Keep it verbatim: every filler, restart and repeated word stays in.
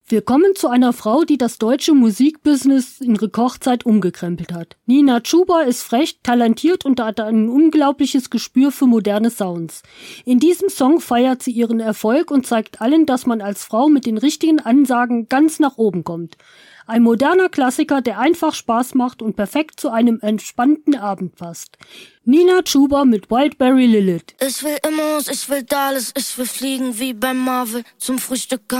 Wir kommen zu einer Frau, die das deutsche Musikbusiness in Rekordzeit umgekrempelt hat. Nina Chuba ist frech, talentiert und hat ein unglaubliches Gespür für moderne Sounds. In diesem Song feiert sie ihren Erfolg und zeigt allen, dass man als Frau mit den richtigen Ansagen ganz nach oben kommt. Ein moderner Klassiker, der einfach Spaß macht und perfekt zu einem entspannten Abend passt. Nina Chuba mit Wildberry Lilith. Ich will Immos, ich will Dallas, ich will fliegen wie bei Marvel zum Frühstück.